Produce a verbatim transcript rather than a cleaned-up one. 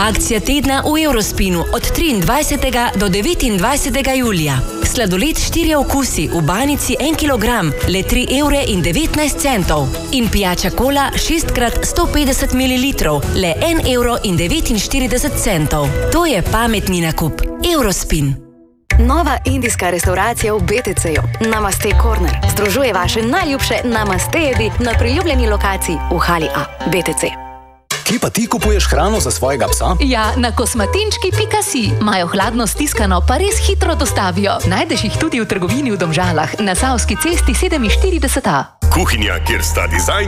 Akcija tedna v Eurospinu od triindvajsetega do devetindvajsetega julija. Sladoled štirje okusi v banici en kilogram, le tri evre in devetnajst centov. In pijača kola šest krat sto petdeset mililitrov, le en evro in devetinštirideset centov. To je pametni nakup. Eurospin. Nova indijska restauracija v B T C-ju. Namaste Corner. Združuje vaše najljubše namaste jedi na priljubljeni lokaciji v hali A. B T C. Kje pa ti kupuješ hrano za svojega psa? Ja, na kosmatinčki pika si. Imajo hladno stiskano, pa res hitro dostavijo. Najdeš jih tudi v trgovini v Domžalah, na Savski cesti sedeminštirideset A. Kuhinja, kjer sta dizajn